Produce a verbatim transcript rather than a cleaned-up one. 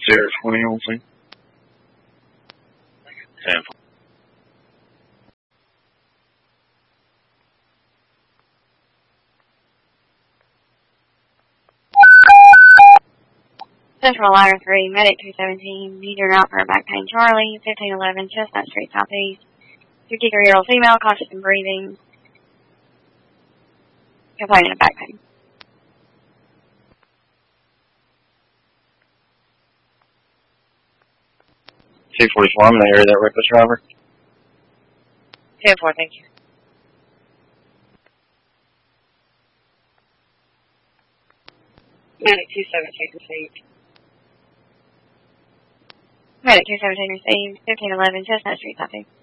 Sierra twenty on scene. ten four. Central Ladder three, Medic two seventeen, need your route for a back pain Charlie, fifteen eleven, Chestnut Street Southeast. fifty-three-year-old female, conscious and breathing, complaining of back pain. two forty-four, I'm in the area that reckless driver. ten four, thank you. Medic two seventeen received. Medic two seventeen received, fifteen eleven, Chestnut Street Southeast.